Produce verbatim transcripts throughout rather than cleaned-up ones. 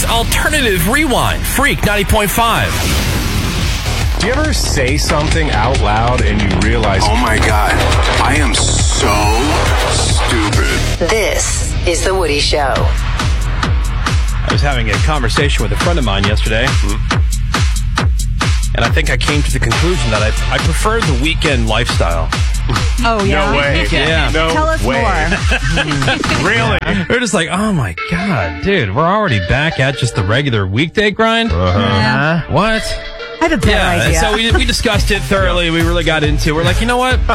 It's Alternative Rewind, Freak ninety point five. Do you ever say something out loud and you realize, oh my God, I am so stupid? This is The Woody Show. I was having a conversation with a friend of mine yesterday, and I think I came to the conclusion that I, I prefer the weekend lifestyle. Oh, yeah? No way. Yeah. No Tell us way. more. Really? We're just like, oh my God, dude, we're already back at just the regular weekday grind? Uh-huh. Yeah. What? I had a better Yeah, idea. so we, we discussed it thoroughly. We really got into it. We're like, you know what?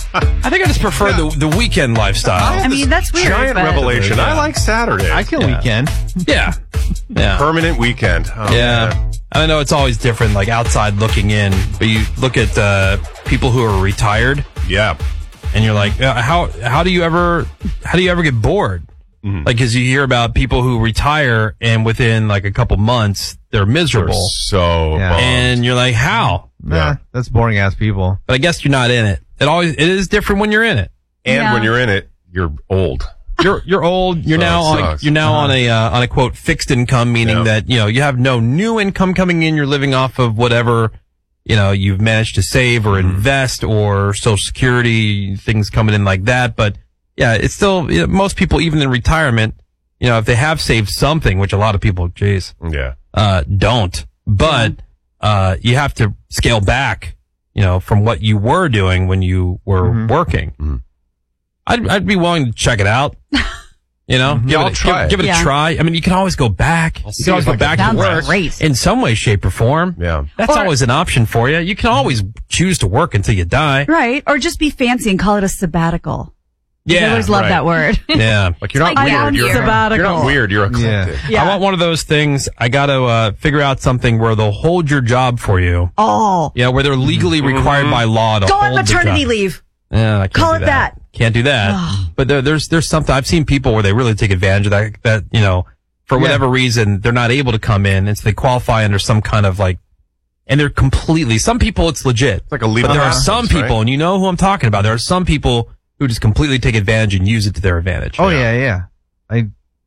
I think I just prefer the, the weekend lifestyle. I mean, that's weird. Giant but revelation. Yeah. I like Saturday. I kill Yeah. weekend. Yeah. Yeah. Permanent weekend. Oh, Yeah. man. I know it's always different, like outside looking in, but you look at uh, people who are retired, Yeah. and you're like, uh, how how do you ever how do you ever get bored? Mhm. Like, because you hear about people who retire and within like a couple months they're They're miserable, so Yeah. bummed. and you're like, how? Nah, Yeah. that's boring ass people. But I guess you're not in it. It always it is different when you're in it. And Yeah. when you're in it, you're old. You're you're old. You're So now it on a, sucks. you're now on a uh, on a quote fixed income, meaning Yeah. that you know you have no new income coming in. You're living off of whatever you know you've managed to save or Mm-hmm. invest or Social Security things coming in like that. But yeah, it's still you know, most people even in retirement, you know, if they have saved something, which a lot of people, geez, Yeah. uh, don't. But uh, you have to scale back, you know, from what you were doing when you were Mhm. working. Mhm. I'd, I'd be willing to check it out. You know, give, Yeah, I'll it, try give, give it it. a Yeah. try. I mean, you can always go back. You see can always if I go can back to Sounds work great. in some way, shape, or form. Yeah. That's Or- always an option for you. You can always choose to work until you die. Right. Or just be fancy and call it a sabbatical. I Yeah, always love right. that word. yeah. Like you're not like weird. down You're, sabbatical. you're not weird. You're eclectic. Yeah. I want one of those things. I got to uh, figure out something where they'll hold your job for you. Oh. Yeah, where they're legally required by law to Go hold on maternity the job. leave. Yeah, I can't Call do it that. Can't do that. But there, there's there's something I've seen people where they really take advantage of that. That you know, for whatever reason, they're not able to come in, and so they qualify under some kind of like, and they're completely. Some people it's legit. It's like a leave But of there are absence, some people, right? and you know who I'm talking about. There are some people who just completely take advantage and use it to their advantage. Oh yeah, yeah. I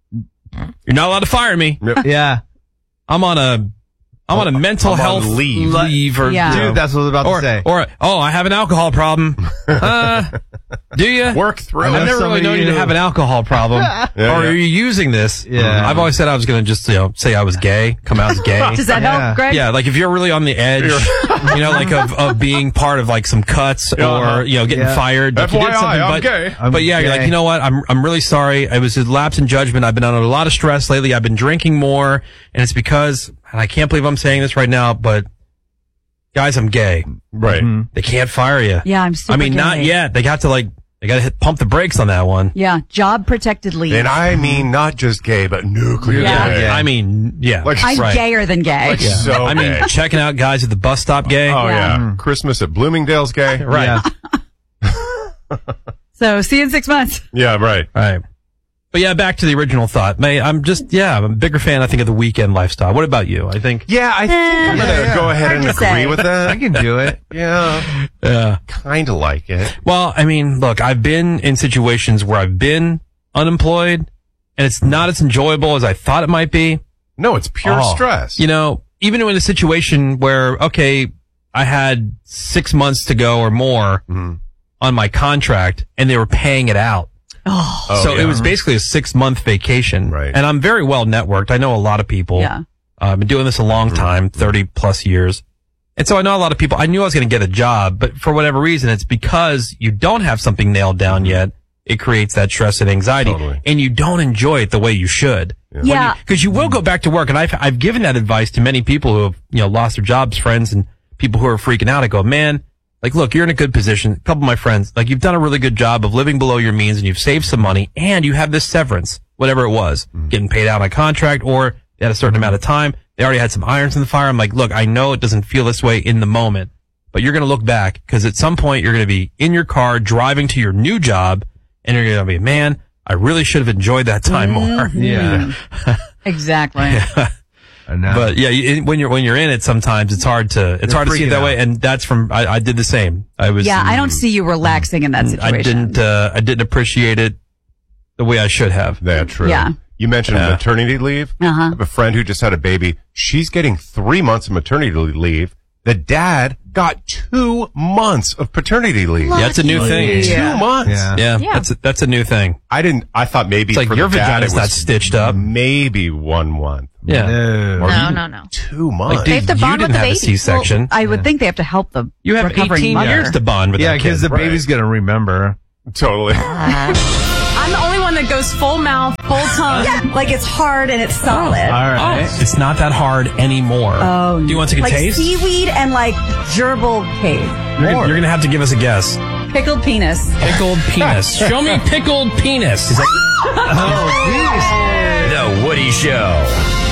You're not allowed to fire me. yeah. I'm on a I'm on a mental I'm on health leave. leave or Yeah. you know, Dude, that's what I was about or to say. or oh, I have an alcohol problem. Uh, do you? Work through I've it. never really somebody known you to who- have an alcohol problem. Yeah, or yeah. are you using this? Yeah. I've always said I was going to just, you know, say I was gay, come out as gay. Does that Yeah. help, Greg? Yeah, like if you're really on the edge, you know, like of, of being part of like some cuts Yeah, uh-huh. or, you know, getting Yeah. fired. Like, you did F Y I, something, I'm but, gay. I'm but yeah, you're like, gay. you know what? I'm, I'm really sorry. It was a lapse in judgment. I've been under a lot of stress lately. I've been drinking more, and it's because, and I can't believe I'm saying this right now, but guys, I'm gay. Right. Mhm. They can't fire you. Yeah, I'm super I mean, not gay. yet. They got to like, they got to hit, pump the brakes on that one. Yeah. Job protected leave. And I mean not just gay, but nuclear Yeah. gay. I mean, yeah. Like, I'm right. gayer than gay. Like, so I mean, gay. checking out guys at the bus stop gay. Oh Yeah. yeah. Christmas at Bloomingdale's gay. Right. Yeah. So see you in six months. Yeah, right. Right. But yeah, back to the original thought. May I'm just, yeah, I'm a bigger fan, I think, of the weekend lifestyle. What about you? I think. Yeah, I think I'm Eh. gonna Yeah, yeah. go ahead Hard and to agree say. with I that. can do it. Yeah, Yeah. kind of like it. Well, I mean, look, I've been in situations where I've been unemployed and it's not as enjoyable as I thought it might be. No, it's pure Oh. stress. You know, even in a situation where, okay, I had six months to go or more Mhm. on my contract and they were paying it out. Oh. Oh, so yeah. it was basically a six month vacation. Right. And I'm very well networked. I know a lot of people. Yeah. Uh, I've been doing this a long Mm-hmm. time, thirty plus years. And so I know a lot of people. I knew I was going to get a job, but for whatever reason, it's because you don't have something nailed down yet. It creates that stress and anxiety, Totally. and you don't enjoy it the way you should. Yeah. Because you will go back to work, and I've I've given that advice to many people who have you know lost their jobs, friends, and people who are freaking out. I go, man, like, look, you're in a good position. A couple of my friends, like, you've done a really good job of living below your means, and you've saved some money, and you have this severance, whatever it was, getting paid out on contract, or at a certain amount of time. They already had some irons in the fire. I'm like, look, I know it doesn't feel this way in the moment, but you're going to look back because at some point you're going to be in your car driving to your new job, and you're going to be, man, I really should have enjoyed that time more. Yeah. Exactly. I know. But yeah, you- when you're when you're in it, sometimes it's hard to it's You're hard to see it freaking that way, out. and that's from I, I did the same. I was Yeah, I don't see you relaxing in that I situation. didn't uh, I didn't appreciate it the way I should have. That's true. Yeah. You mentioned Yeah. maternity leave. Uh-huh. I have a friend who just had a baby. She's getting three months of maternity leave. The dad got two months of paternity leave. Yeah, it's a new thing. Two months. Yeah. Yeah, Yeah. that's a, that's a new thing. I didn't. I thought maybe It's like for your the dad, vagina's it not was stitched up. Maybe one month. Yeah. No. No, no, no. Two months. Like, They dude, have to you bond with didn't the have a baby. C-section. Well, I would think they have to help the you have recovering eighteen mother. years to bond with Yeah, that kid. because the Right. baby's gonna remember. Totally. I'm the only one that goes full mouth, full tongue. Like it's hard and it's solid. All right. Oh, it's not that hard anymore. Oh, Do you want to take a Like taste? seaweed and like gerbil cave. You're gonna, you're gonna have to give us a guess. Pickled penis. Pickled penis. Show me pickled penis. Is that- The Woody Show.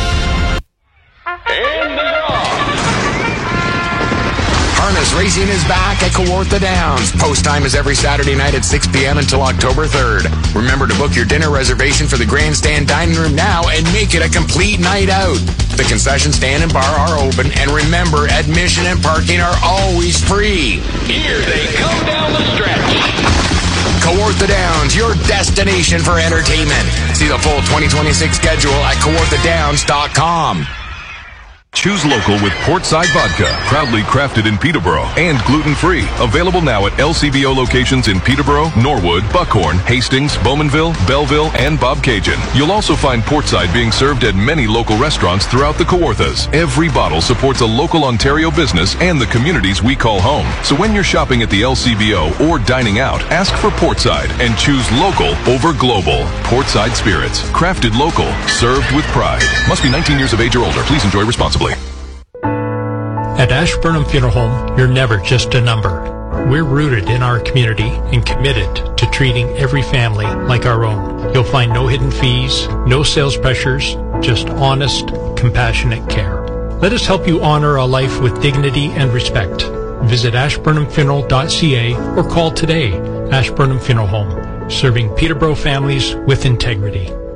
Harness Racing is back at Kawartha Downs. Post time is every Saturday night at six p.m. until October third. Remember to book your dinner reservation for the grandstand dining room now and make it a complete night out. The concession stand and bar are open, and remember, admission and parking are always free. Here they come down the stretch. Kawartha Downs, your destination for entertainment. See the full twenty twenty-six schedule at kawartha downs dot com. Choose local with Portside Vodka, proudly crafted in Peterborough and gluten-free. Available now at L C B O locations in Peterborough, Norwood, Buckhorn, Hastings, Bowmanville, Belleville, and Bobcaygeon. You'll also find Portside being served at many local restaurants throughout the Kawarthas. Every bottle supports a local Ontario business and the communities we call home. So when you're shopping at the L C B O or dining out, ask for Portside and choose local over global. Portside Spirits, crafted local, served with pride. Must be nineteen years of age or older. Please enjoy responsibly. At Ashburnham Funeral Home, you're never just a number. We're rooted in our community and committed to treating every family like our own. You'll find no hidden fees, no sales pressures, just honest, compassionate care. Let us help you honor a life with dignity and respect. Visit ashburnham funeral dot c a or call today. Ashburnham Funeral Home, serving Peterborough families with integrity.